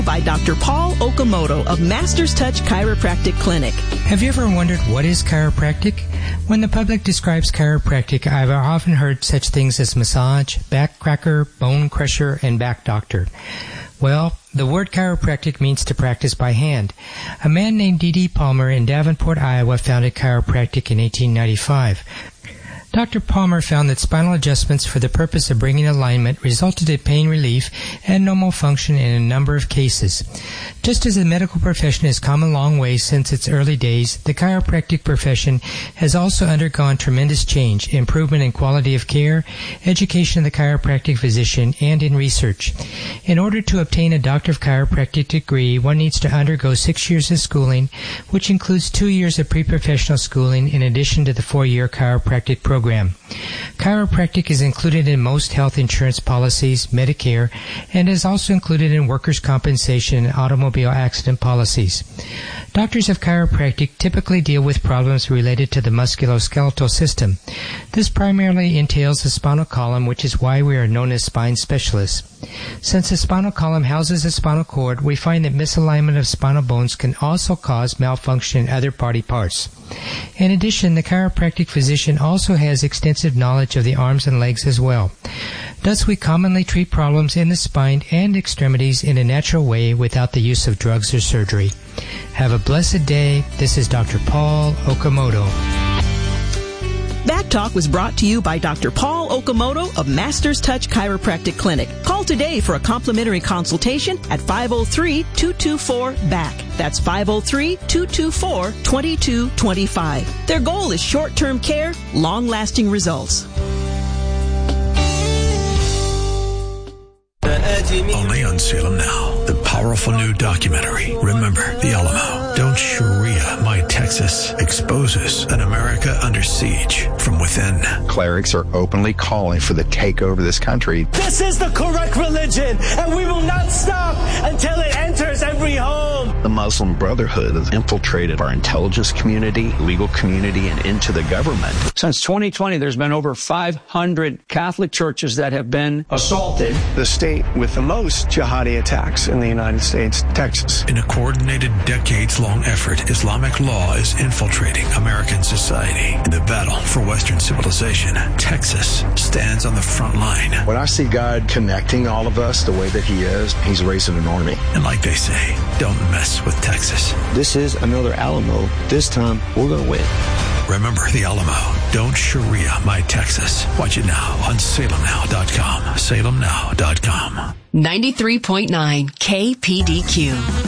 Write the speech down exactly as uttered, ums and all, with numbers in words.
By Doctor Paul Okamoto of Masters Touch Chiropractic Clinic. Have you ever wondered what is chiropractic? When the public describes chiropractic, I've often heard such things as massage, back cracker, bone crusher, and back doctor. Well, the word chiropractic means to practice by hand. A man named D D Palmer in Davenport, Iowa founded chiropractic in eighteen ninety-five. Doctor Palmer found that spinal adjustments for the purpose of bringing alignment resulted in pain relief and normal function in a number of cases. Just as the medical profession has come a long way since its early days, the chiropractic profession has also undergone tremendous change, improvement in quality of care, education of the chiropractic physician, and in research. In order to obtain a Doctor of Chiropractic degree, one needs to undergo six years of schooling, which includes two years of pre-professional schooling in addition to the four-year chiropractic program. Program. Chiropractic is included in most health insurance policies, Medicare, and is also included in workers' compensation and automobile accident policies. Doctors of chiropractic typically deal with problems related to the musculoskeletal system. This primarily entails the spinal column, which is why we are known as spine specialists. Since the spinal column houses the spinal cord, we find that misalignment of spinal bones can also cause malfunction in other body parts. In addition, the chiropractic physician also has extensive knowledge of the arms and legs as well. Thus, we commonly treat problems in the spine and extremities in a natural way without the use of drugs or surgery. Have a blessed day. This is Doctor Paul Okamoto. Back Talk was brought to you by Doctor Paul Okamoto of Masters Touch Chiropractic Clinic. Call today for a complimentary consultation at five oh three, two two four, B A C K. That's five oh three, two two four, two two two five. Their goal is short-term care, long-lasting results. Only on Salem Now, the powerful new documentary, Remember the Alamo. Don't Sharia My Texas exposes an America under siege from within. Clerics are openly calling for the takeover of this country. This is the correct religion, and we will not stop until it enters every home. The Muslim Brotherhood has infiltrated our intelligence community, legal community, and into the government. Since twenty twenty, there's been over five hundred Catholic churches that have been assaulted. The state with the most jihadi attacks in the United States, Texas. In a coordinated, decades-long effort, Islamic law is infiltrating American society. In the battle for Western civilization, Texas stands on the front line. When I see God connecting all of us the way that He is, He's raising an army. And like they say, don't mess with Texas. This is another Alamo. This time, we're going to win. Remember the Alamo. Don't Sharia My Texas. Watch it now on salem now dot com. salem now dot com. ninety-three point nine K P D Q.